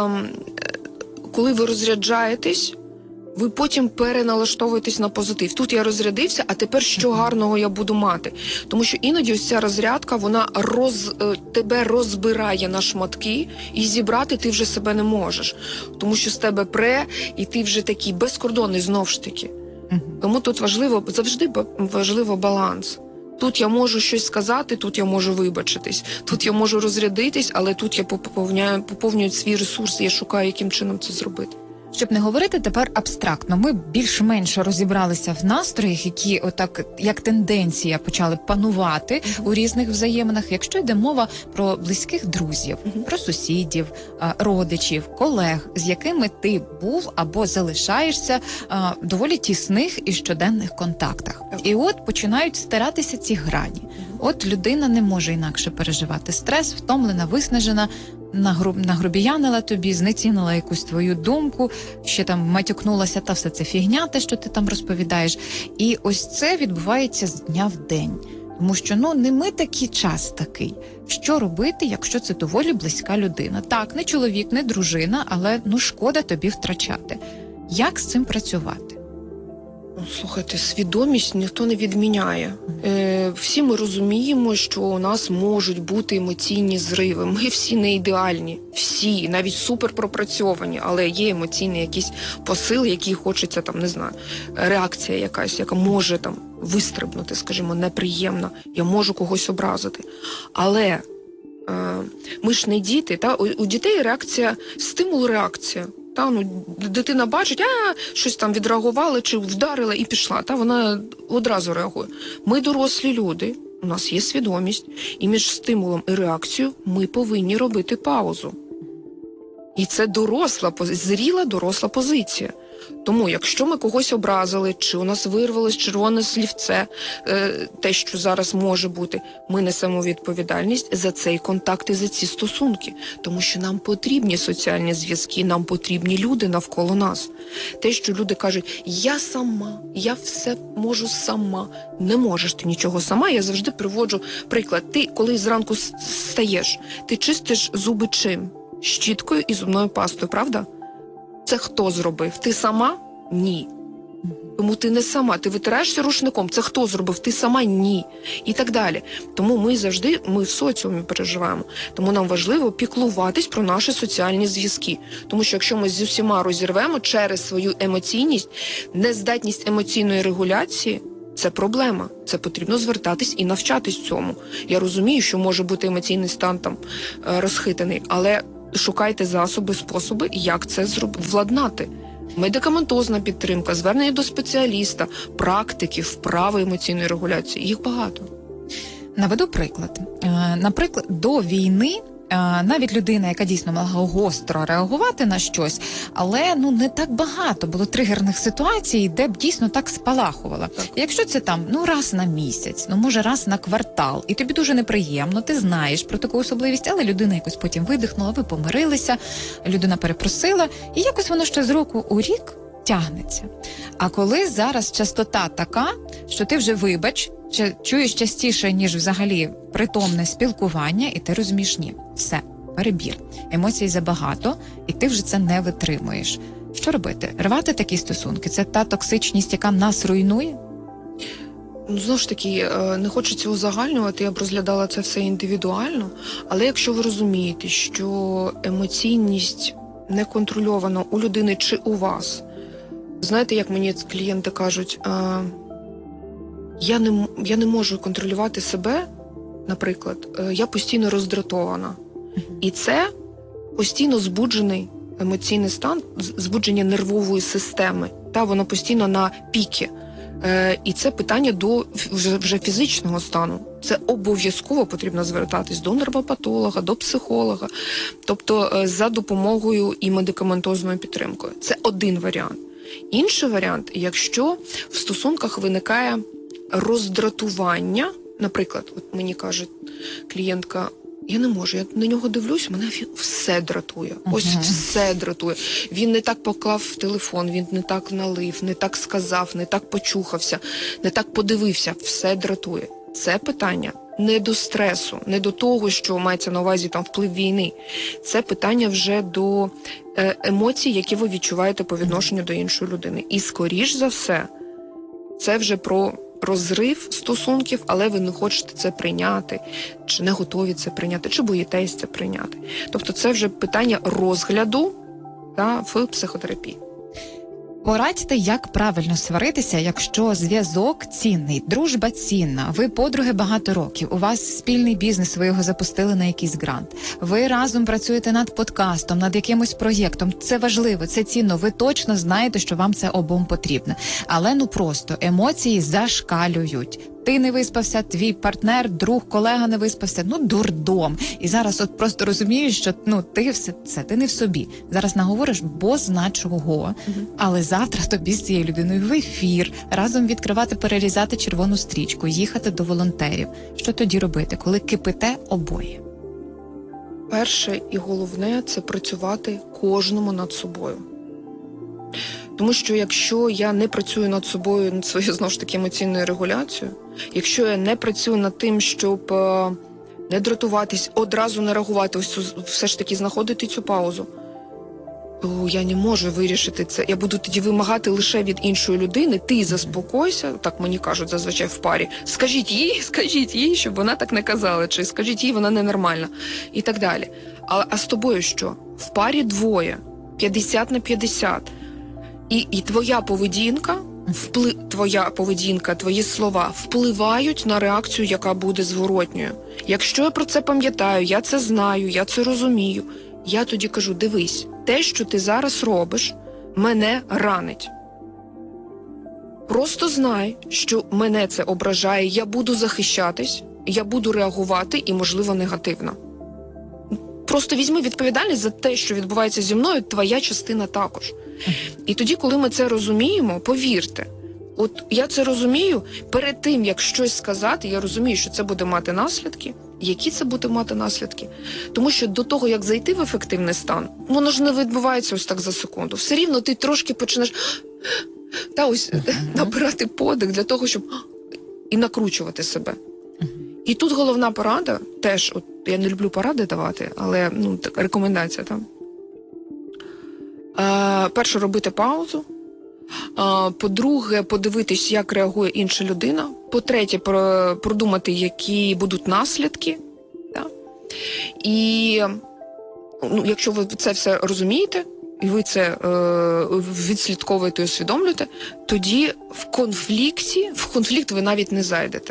коли ви розряджаєтесь, ви потім переналаштовуєтесь на позитив. Тут я розрядився, а тепер що гарного я буду мати? Тому що іноді ось ця розрядка, вона тебе розбирає на шматки, і зібрати ти вже себе не можеш. Тому що з тебе і ти вже такий безкордонний знову ж таки. Тому тут завжди важливо баланс. Тут я можу щось сказати, тут я можу вибачитись, тут я можу розрядитись, але тут я поповнюю свій ресурс, я шукаю, яким чином це зробити. Щоб не говорити тепер абстрактно, ми більш-менш розібралися в настроях, які отак, як тенденція, почали панувати у різних взаєминах. Якщо йде мова про близьких друзів, про сусідів, родичів, колег, з якими ти був або залишаєшся в доволі тісних і щоденних контактах. І от починають стиратися ці грані. От людина не може інакше переживати стрес, втомлена, виснажена, нагрубіянила тобі, знецінила якусь твою думку, ще там матюкнулася, та все це фігня, те, що ти там розповідаєш. І ось це відбувається з дня в день. Тому що, не ми такий час такий. Що робити, якщо це доволі близька людина? Так, не чоловік, не дружина, але, шкода тобі втрачати. Як з цим працювати? Слухайте, свідомість ніхто не відміняє. Всі ми розуміємо, що у нас можуть бути емоційні зриви. Ми всі не ідеальні. Всі, навіть суперпропрацьовані, але є емоційний якийсь посил, який хочеться, реакція якась, яка може вистрибнути, скажімо, неприємна. Я можу когось образити. Але ми ж не діти. У дітей реакція, стимул-реакція. Дитина бачить, щось там відреагувала, чи вдарила і пішла. Вона одразу реагує. Ми дорослі люди, у нас є свідомість, і між стимулом і реакцією ми повинні робити паузу. І це зріла доросла позиція. Тому, якщо ми когось образили, чи у нас вирвалось червоне слівце, те, що зараз може бути, ми несемо відповідальність за цей контакт і за ці стосунки. Тому що нам потрібні соціальні зв'язки, нам потрібні люди навколо нас. Те, що люди кажуть, я сама, я все можу сама. Не можеш ти нічого сама. Я завжди приводжу приклад. Ти, коли зранку встаєш, ти чистиш зуби чим? Щіткою і зубною пастою, правда? Це хто зробив? Ти сама? Ні. Тому ти не сама. Ти витираєшся рушником. Це хто зробив? Ти сама? Ні. І так далі. Тому ми в соціумі переживаємо. Тому нам важливо піклуватись про наші соціальні зв'язки. Тому що якщо ми з усіма розірвемо через свою емоційність, нездатність емоційної регуляції, це проблема. Це потрібно звертатись і навчатись цьому. Я розумію, що може бути емоційний стан там розхитаний, але шукайте засоби, способи, як це владнати. Медикаментозна підтримка, звернення до спеціаліста, практики, вправи емоційної регуляції. Їх багато. Наведу приклад. Наприклад, до війни навіть людина, яка дійсно могла гостро реагувати на щось, але не так багато було тригерних ситуацій, де б дійсно так спалахувала. Так. Якщо це там раз на місяць, може раз на квартал, і тобі дуже неприємно, ти знаєш про таку особливість, але людина якось потім видихнула, ви помирилися, людина перепросила, і якось воно ще з року у рік тягнеться. А коли зараз частота така, що ти вже чуєш частіше, ніж взагалі притомне спілкування, і ти розумієш, ні, все, перебір. Емоцій забагато, і ти вже це не витримуєш. Що робити? Рвати такі стосунки? Це та токсичність, яка нас руйнує? Знову ж таки, не хочеться узагальнювати, я б розглядала це все індивідуально, але якщо ви розумієте, що емоційність неконтрольована у людини чи у вас, знаєте, як мені клієнти кажуть, я не можу контролювати себе, наприклад, я постійно роздратована. І це постійно збуджений емоційний стан, збудження нервової системи. Воно постійно на піки. І це питання до вже фізичного стану. Це обов'язково потрібно звертатись до нервопатолога, до психолога, тобто за допомогою і медикаментозною підтримкою. Це один варіант. Інший варіант, якщо в стосунках виникає роздратування, наприклад, от мені каже клієнтка, я не можу, я на нього дивлюсь, мене все дратує. Ось все дратує. Він не так поклав телефон, він не так налив, не так сказав, не так почухався, не так подивився, все дратує. Це питання не до стресу, не до того, що мається на увазі там вплив війни. Це питання вже до емоцій, які ви відчуваєте по відношенню до іншої людини. І скоріш за все, це вже про розрив стосунків, але ви не хочете це прийняти, чи не готові це прийняти, чи боїтесь це прийняти. Тобто це вже питання розгляду в психотерапії. Порадьте, як правильно сваритися, якщо зв'язок цінний, дружба цінна, ви подруги багато років, у вас спільний бізнес, ви його запустили на якийсь грант, ви разом працюєте над подкастом, над якимось проєктом, це важливо, це цінно, ви точно знаєте, що вам це обом потрібно. Але просто емоції зашкалюють. Ти не виспався, твій партнер, друг, колега не виспався, дурдом. І зараз от просто розумієш, що ти не в собі. Зараз наговориш бозна чого, але завтра тобі з цією людиною в ефір, разом відкривати, перерізати червону стрічку, їхати до волонтерів. Що тоді робити, коли кипите обоє? Перше і головне – це працювати кожному над собою. Тому що якщо я не працюю над собою, над своєю, знову ж таки, емоційною регуляцією, якщо я не працюю над тим, щоб не дратуватись, одразу не реагувати, все ж таки знаходити цю паузу, то я не можу вирішити це. Я буду тоді вимагати лише від іншої людини, ти заспокойся, так мені кажуть зазвичай в парі, скажіть їй, щоб вона так не казала, чи скажіть їй, вона ненормальна, і так далі. А з тобою що? В парі двоє, 50/50. І твоя поведінка, твої слова впливають на реакцію, яка буде зворотньою. Якщо я про це пам'ятаю, я це знаю, я це розумію, я тоді кажу, дивись, те, що ти зараз робиш, мене ранить. Просто знай, що мене це ображає, я буду захищатись, я буду реагувати і, можливо, негативно. Просто візьми відповідальність за те, що відбувається зі мною, твоя частина також. І тоді, коли ми це розуміємо, повірте, от я це розумію, перед тим, як щось сказати, я розумію, що це буде мати наслідки. Які це буде мати наслідки? Тому що до того, як зайти в ефективний стан, воно ж не відбувається ось так за секунду. Все рівно ти трошки почнеш набирати подих для того, щоб і накручувати себе. І тут головна порада, теж, от я не люблю поради давати, але така рекомендація там. Перше, робити паузу. По-друге, подивитись, як реагує інша людина. По-третє, продумати, які будуть наслідки. Так? І якщо ви це все розумієте, і ви це відслідковуєте і усвідомлюєте, тоді в конфлікт ви навіть не зайдете.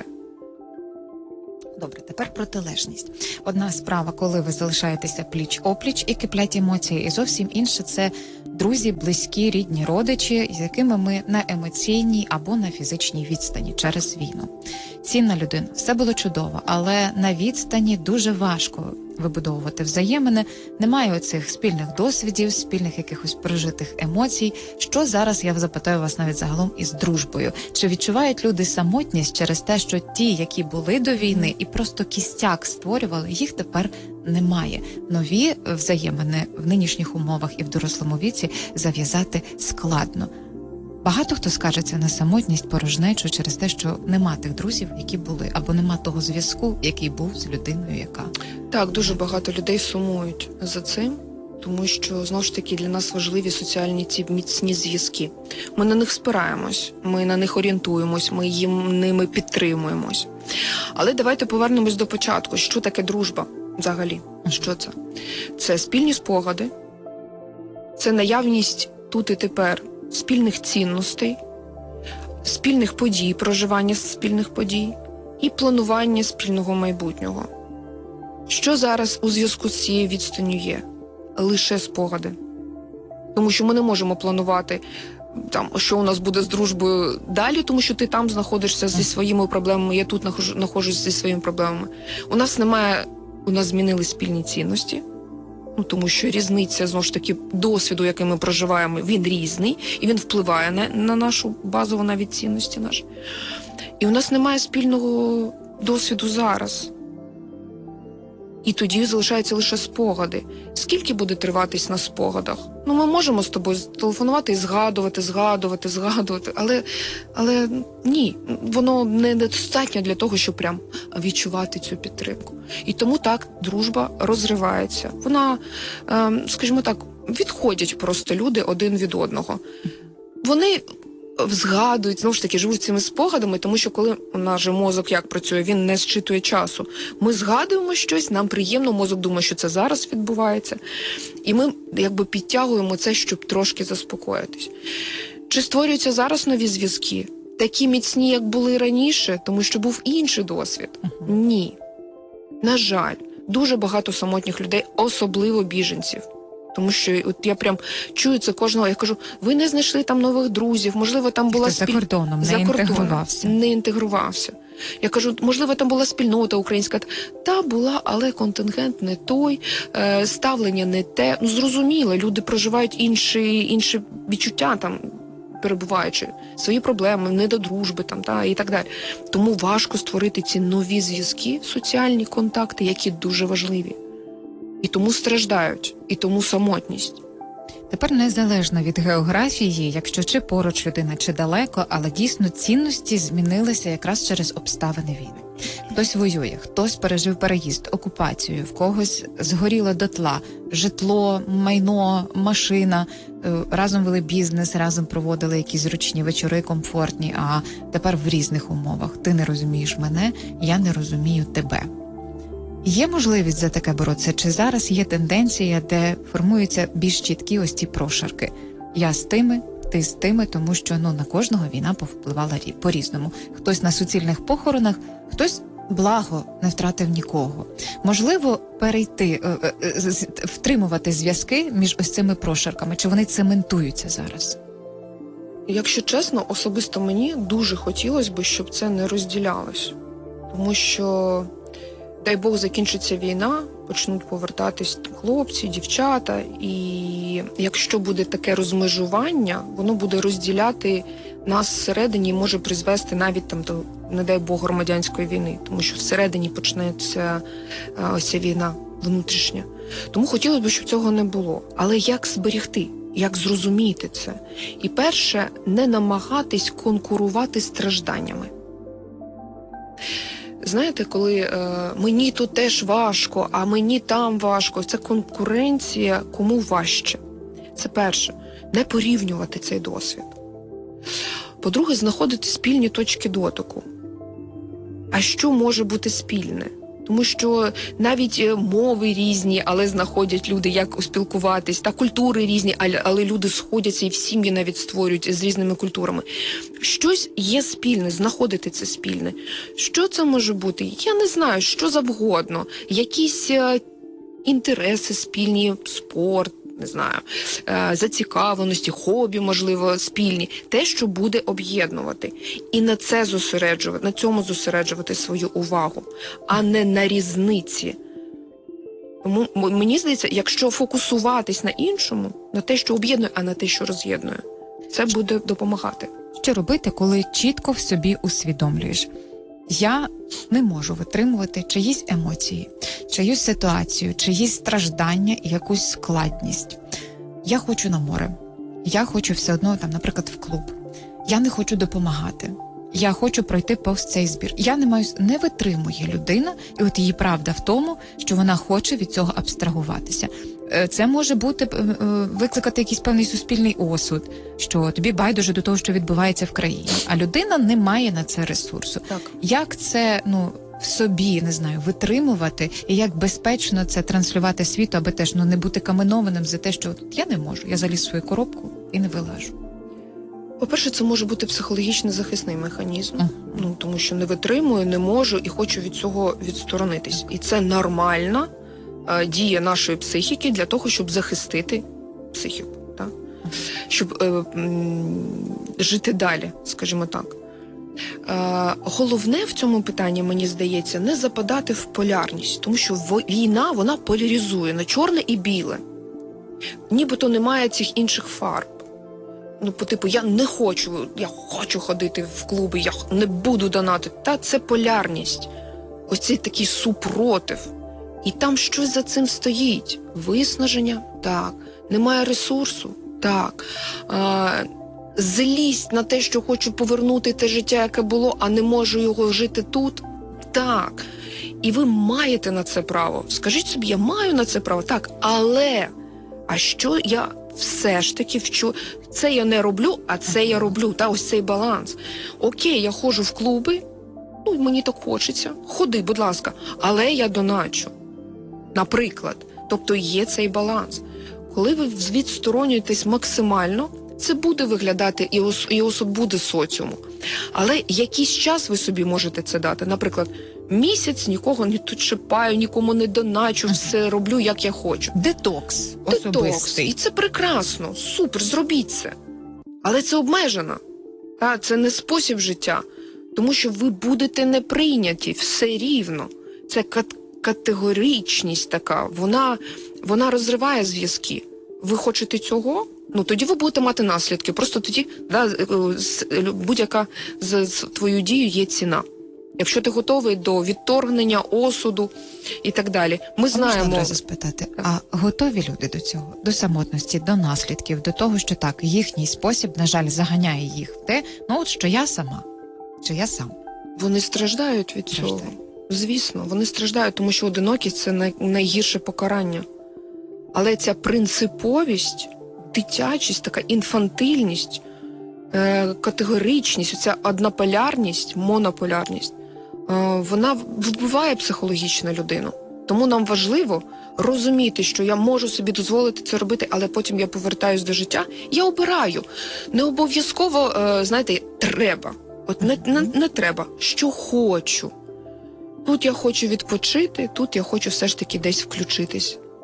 Добре, тепер протилежність. Одна справа, коли ви залишаєтеся пліч-опліч і киплять емоції, і зовсім інше – це друзі, близькі, рідні, родичі, з якими ми на емоційній або на фізичній відстані через війну. Цінна людина, все було чудово, але на відстані дуже важко вибудовувати взаємини, немає оцих спільних досвідів, спільних якихось пережитих емоцій. Що зараз, я запитаю вас навіть загалом, із дружбою? Чи відчувають люди самотність через те, що ті, які були до війни і просто кістяк створювали, їх тепер немає? Нові взаємини в нинішніх умовах і в дорослому віці зав'язати складно. Багато хто скаржиться на самотність, порожнечу через те, що нема тих друзів, які були, або нема того зв'язку, який був з людиною, яка... Так, дуже багато людей сумують за цим, тому що, знову ж таки, для нас важливі соціальні ці міцні зв'язки. Ми на них спираємось, ми на них орієнтуємось, ми ними підтримуємось. Але давайте повернемось до початку. Що таке дружба взагалі? Що це? Це спільні спогади, це наявність тут і тепер спільних цінностей, спільних подій, проживання спільних подій і планування спільного майбутнього. Що зараз у зв'язку з цією відстанню є? Лише спогади. Тому що ми не можемо планувати, що у нас буде з дружбою далі, тому що ти там знаходишся зі своїми проблемами, я тут знаходжусь зі своїми проблемами. У нас змінились спільні цінності, тому що різниця, знову ж таки, досвіду, який ми проживаємо, він різний, і він впливає на нашу базову навіть цінності наші. І у нас немає спільного досвіду зараз. І тоді залишаються лише спогади. Скільки буде триватись на спогадах? Ми можемо з тобою телефонувати і згадувати, але ні, воно недостатньо для того, щоб прям відчувати цю підтримку. І тому так дружба розривається. Вона, скажімо так, відходять просто люди один від одного. Вони згадують, знову ж таки, живуть цими спогадами, тому що коли у нас же мозок як працює, він не зчитує часу. Ми згадуємо щось, нам приємно, мозок думає, що це зараз відбувається. І ми якби підтягуємо це, щоб трошки заспокоїтись. Чи створюються зараз нові зв'язки? Такі міцні, як були раніше, тому що був інший досвід? Ні. На жаль, дуже багато самотніх людей, особливо біженців. Тому що от я прям чую це кожного, я кажу, ви не знайшли там нових друзів, можливо, там була за кордоном не інтегрувався. Я кажу, можливо, там була спільнота українська. Та була, але контингент не той, ставлення не те. Зрозуміло, люди проживають інші відчуття там, перебуваючи, свої проблеми, не до дружби і так далі. Тому важко створити ці нові зв'язки, соціальні контакти, які дуже важливі. І тому страждають, і тому самотність. Тепер незалежно від географії, якщо чи поруч людина, чи далеко, але дійсно цінності змінилися якраз через обставини війни. Хтось воює, хтось пережив переїзд, окупацію, в когось згоріло дотла, житло, майно, машина, разом вели бізнес, разом проводили якісь зручні вечори, комфортні, а тепер в різних умовах. Ти не розумієш мене, я не розумію тебе. Є можливість за таке боротися? Чи зараз є тенденція, де формуються більш чіткі ось ці прошарки? Я з тими, ти з тими, тому що на кожного війна повпливала по-різному. Хтось на суцільних похоронах, хтось благо не втратив нікого. Можливо, втримувати зв'язки між ось цими прошарками? Чи вони цементуються зараз? Якщо чесно, особисто мені дуже хотілося б, щоб це не розділялось. Тому що дай Бог закінчиться війна, почнуть повертатись хлопці, дівчата, і якщо буде таке розмежування, воно буде розділяти нас всередині і може призвести навіть там до, не дай Бог, громадянської війни, тому що всередині почнеться ось ця війна внутрішня. Тому хотілося б, щоб цього не було. Але як зберегти? Як зрозуміти це? І перше, не намагатись конкурувати стражданнями. Знаєте, коли мені тут теж важко, а мені там важко, це конкуренція, кому важче. Це перше. Не порівнювати цей досвід. По-друге, знаходити спільні точки дотику. А що може бути спільне? Тому що навіть мови різні, але знаходять люди, як спілкуватись, та культури різні, але люди сходяться і в сім'ї навіть створюють з різними культурами. Щось є спільне, знаходити це спільне. Що це може бути? Я не знаю, що завгодно. Якісь інтереси спільні, спорт, не знаю, зацікавленості, хобі, можливо, спільні. Те, що буде об'єднувати. І на цьому зосереджувати свою увагу, а не на різниці. Тому мені здається, якщо фокусуватись на іншому, на те, що об'єднує, а на те, що роз'єднує, це буде допомагати. Що робити, коли чітко в собі усвідомлюєш? Я не можу витримувати чиїсь емоції, чиюсь ситуацію, чиїсь страждання і якусь складність. Я хочу на море. Я хочу все одно, там, наприклад, в клуб. Я не хочу допомагати. Я хочу пройти повз цей збір. Не витримує людина, і от її правда в тому, що вона хоче від цього абстрагуватися. Це може викликати якийсь певний суспільний осуд, що тобі байдуже до того, що відбувається в країні, а людина не має на це ресурсу. Так. Як це, в собі, не знаю, витримувати, і як безпечно це транслювати світу, аби теж не бути каменованим за те, що я не можу, я заліз в свою коробку і не вилажу. По-перше, це може бути психологічний захисний механізм, тому що не витримую, не можу і хочу від цього відсторонитись. І це нормальна дія нашої психіки для того, щоб захистити психіку, так? Щоб жити далі, скажімо так. Головне в цьому питанні, мені здається, не западати в полярність, тому що війна, вона поляризує на чорне і біле. Нібито немає цих інших фарб. Я хочу ходити в клуби, я не буду донатити. Та це полярність. Ось цей такий супротив. І там щось за цим стоїть. Виснаження? Так. Немає ресурсу? Так. Злість на те, що хочу повернути те життя, яке було, а не можу його жити тут? Так. І ви маєте на це право. Скажіть собі, я маю на це право? Так. Але, а що я все ж таки це я не роблю, а це я роблю. Та ось цей баланс. Окей, я ходжу в клуби, мені так хочеться. Ходи, будь ласка. Але я доначу. Наприклад. Тобто є цей баланс. Коли ви відсторонюєтесь максимально, це буде виглядати і буде соціуму. Але якийсь час ви собі можете це дати. Наприклад, місяць нікого не чіпаю, нікому не доначу, все роблю, як я хочу. Детокс особистий. Детокс. І це прекрасно, супер, зробіть це. Але це обмежено. Це не спосіб життя. Тому що ви будете не прийняті все рівно. Це категоричність така, вона розриває зв'язки. Ви хочете цього? Тоді ви будете мати наслідки. Просто тоді будь-яка з твою дію є ціна. Якщо ти готовий до відторгнення, осуду і так далі. Ми знаємо... Можна одразу спитати, а готові люди до цього? До самотності, до наслідків, до того, що так, їхній спосіб, на жаль, заганяє їх в те, що я сама, чи я сам. Вони страждають від цього. Звісно, вони страждають, тому що одинокість – це найгірше покарання. Але ця принциповість, дитячість, така інфантильність, категоричність, ця однополярність, монополярність, вона вбиває психологічно людину. Тому нам важливо розуміти, що я можу собі дозволити це робити, але потім я повертаюсь до життя. Я обираю. Не обов'язково, треба. От не треба. Що хочу. Тут я хочу відпочити, тут я хочу все ж таки десь включитись.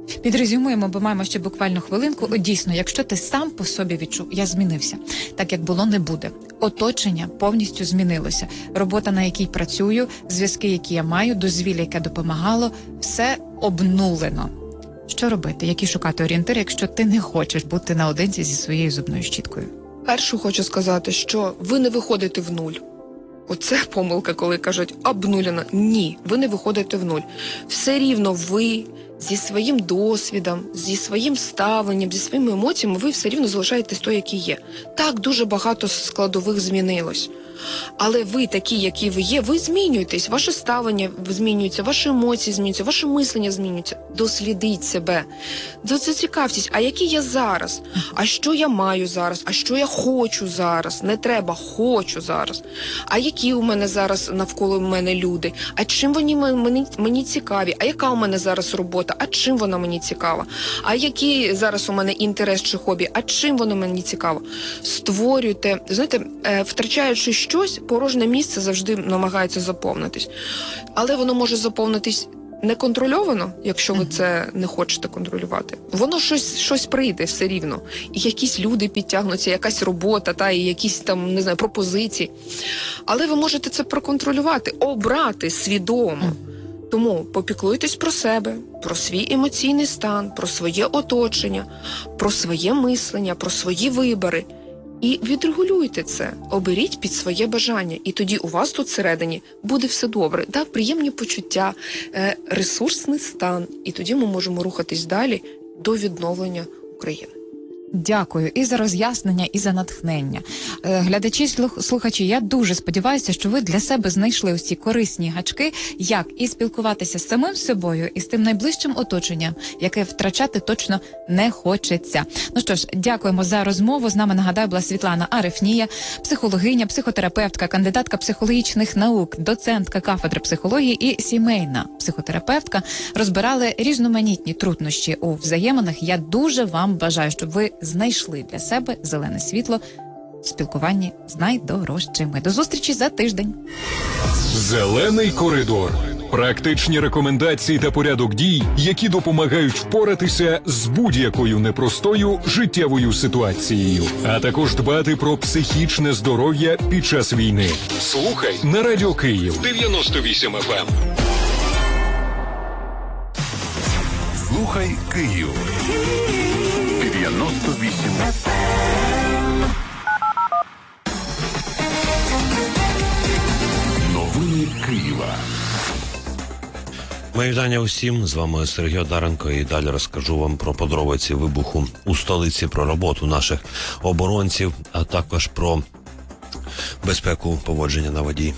Підрезюмуємо, бо маємо ще буквально хвилинку. От дійсно, якщо ти сам по собі відчув, я змінився, так як було, не буде. Оточення повністю змінилося. Робота, на якій працюю, зв'язки, які я маю, дозвілля, яке допомагало, все обнулено. Що робити? Які шукати орієнтири, якщо ти не хочеш бути наодинці зі своєю зубною щіткою? Першу хочу сказати, що ви не виходите в нуль. Оце помилка, коли кажуть обнулено. Ні, ви не виходите в нуль. Все рівно ви зі своїм досвідом, зі своїм ставленням, зі своїми емоціями, ви все рівно залишаєтесь той, який є. Так, дуже багато складових змінилось. Але ви такі, які ви є, ви змінюєтесь, ваше ставлення змінюється, ваші емоції змінюються, ваше мислення змінюється. Дослідіть себе, зацікавтесь, а який я зараз, а що я маю зараз, а що я хочу зараз, не треба, хочу зараз, а які у мене зараз навколо мене люди, а чим вони мені цікаві, а яка у мене зараз робота, а чим вона мені цікава, а який зараз у мене інтерес чи хобі, а чим воно мені цікаво. Створюйте, знаєте, втрачаючи щось, порожнє місце завжди намагається заповнитись. Але воно може заповнитись неконтрольовано, якщо ви це не хочете контролювати. Воно щось прийде все рівно. І якісь люди підтягнуться, якась робота, і якісь там, не знаю, пропозиції. Але ви можете це проконтролювати, обрати свідомо. Тому попіклуйтесь про себе, про свій емоційний стан, про своє оточення, про своє мислення, про свої вибори. І відрегулюйте це, оберіть під своє бажання. І тоді у вас тут всередині буде все добре. Да, приємні почуття, ресурсний стан. І тоді ми можемо рухатись далі до відновлення України. Дякую і за роз'яснення, і за натхнення. Глядачі, слухачі, я дуже сподіваюся, що ви для себе знайшли ось ці корисні гачки, як і спілкуватися з самим собою, і з тим найближчим оточенням, яке втрачати точно не хочеться. Ну що ж, дякуємо за розмову. З нами, нагадаю, була Світлана Арефнія, психологиня, психотерапевтка, кандидатка психологічних наук, доцентка кафедри психології і сімейна психотерапевтка. Розбирали різноманітні труднощі у взаєминах. Я дуже вам бажаю, щоб ви знайшли для себе зелене світло в спілкуванні з найдорожчими. До зустрічі за тиждень. Зелений коридор. Практичні рекомендації та порядок дій, які допомагають впоратися з будь-якою непростою життєвою ситуацією, а також дбати про психічне здоров'я під час війни. Слухай на Радіо Київ 98 FM. Слухай Київ. 98 Новини Києва. Мої вітання усім. З вами Сергій Одаренко. І далі розкажу вам про подробиці вибуху у столиці, про роботу наших оборонців, а також про безпеку поводження на воді.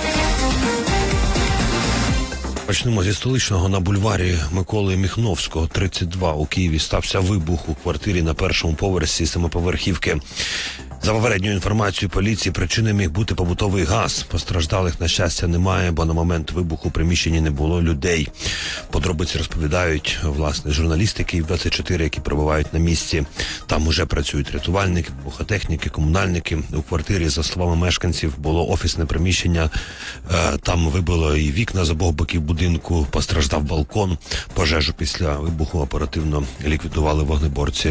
Почнемо зі столичного. На бульварі Миколи Міхновського, 32 у Києві стався вибух у квартирі на першому поверсі семиповерхівки. За попередньою інформацією поліції, причиною міг бути побутовий газ. Постраждалих, на щастя, немає, бо на момент вибуху у приміщенні не було людей. Подробиці розповідають, власне, журналісти Київ-24, які перебувають на місці. Там уже працюють рятувальники, вибухотехніки, комунальники. У квартирі, за словами мешканців, було офісне приміщення. Там вибило і вікна з обох боків будинку, постраждав балкон. Пожежу після вибуху оперативно ліквідували вогнеборці.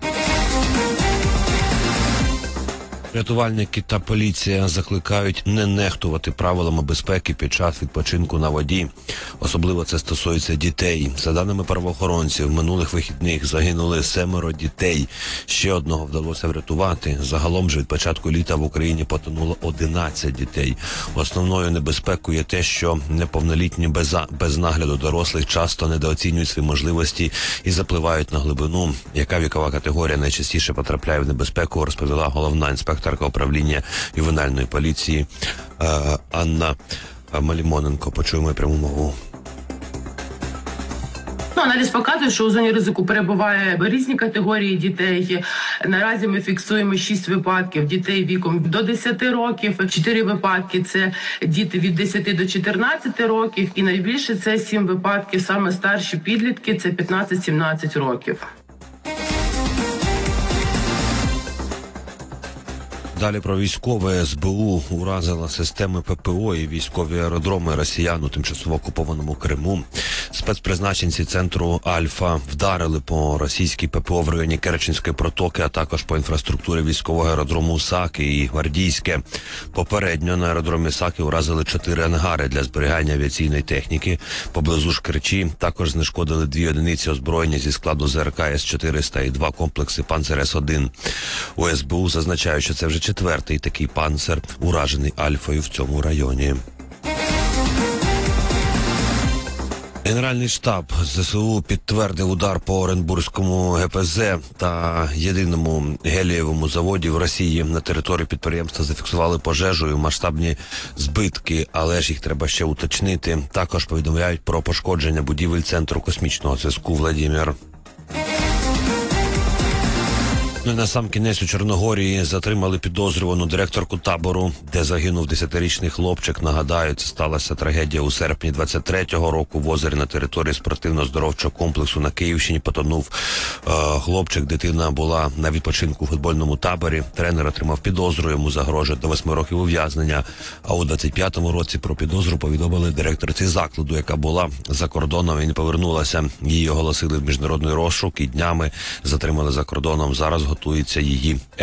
Рятувальники та поліція закликають не нехтувати правилами безпеки під час відпочинку на воді. Особливо це стосується дітей. За даними правоохоронців, минулих вихідних загинули 7 дітей. Ще одного вдалося врятувати. Загалом же від початку літа в Україні потонуло 11 дітей. Основною небезпекою є те, що неповнолітні без нагляду дорослих часто недооцінюють свої можливості і запливають на глибину. Яка вікова категорія найчастіше потрапляє в небезпеку, розповіла головна інспекторка управління ювенальної поліції Анна Малімоненко. Почуємо пряму мову. Аналіз показує, що у зоні ризику перебуває різні категорії дітей. Наразі ми фіксуємо 6 випадків дітей віком до 10 років, 4 випадки – це діти від 10 до 14 років, і найбільше – це 7 випадків, саме старші підлітки – це 15-17 років. Далі про військове. СБУ уразила системи ППО і військові аеродроми росіян у тимчасово окупованому Криму. З Спецпризначенці центру «Альфа» вдарили по російській ППО в районі Керченської протоки, а також по інфраструктурі військового аеродрому Саки і Гвардійське. Попередньо на аеродромі Саки уразили 4 ангари для зберігання авіаційної техніки. Поблизу ж Керчі також знешкодили 2 одиниці озброєння зі складу ЗРК С-400 і 2 комплекси «Панцер С-1». У СБУ зазначають, що це вже 4-й такий «Панцер», уражений «Альфою» в цьому районі. Генеральний штаб ЗСУ підтвердив удар по Оренбурзькому ГПЗ та єдиному гелієвому заводі в Росії. На території підприємства зафіксували пожежу і масштабні збитки, але ж їх треба ще уточнити. Також повідомляють про пошкодження будівель Центру космічного зв'язку «Владімір». Ну і насамкінець у Чорногорії затримали підозрювану директорку табору, де загинув 10-річний хлопчик. Нагадаю, це сталася трагедія у серпні 23-го року. В озері на території спортивно-здоровчого комплексу на Київщині потонув хлопчик. Дитина була на відпочинку у футбольному таборі. Тренер отримав підозру, йому загрожує до 8 років ув'язнення. А у 25-му році про підозру повідомили директорці закладу, яка була за кордоном і не повернулася. Її оголосили в міжнародний розшук і днями затримали за кордоном. Зараз готується її